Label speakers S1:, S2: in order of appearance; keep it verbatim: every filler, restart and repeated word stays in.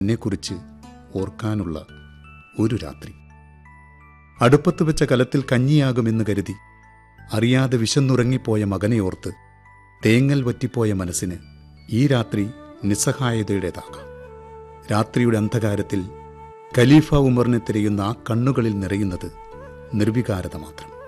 S1: എന്നെക്കുറിച്ച് ഓർക്കാനുള്ള ഒരു രാത്രി. അടുപ്പത്ത് വെച്ച കലത്തിൽ കഞ്ഞിയാകുമെന്ന് കരുതി അറിയാതെ വിശന്നുറങ്ങിപ്പോയ മകനെയോർത്ത് തേങ്ങൽ വറ്റിപ്പോയ മനസ്സിന് ഈ രാത്രി നിസ്സഹായതയുടേതാകാം. രാത്രിയുടെ അന്ധകാരത്തിൽ ഖലീഫ ഉമറിനെ തിരയുന്ന ആ കണ്ണുകളിൽ നിറയുന്നത് നിർവികാരത മാത്രം.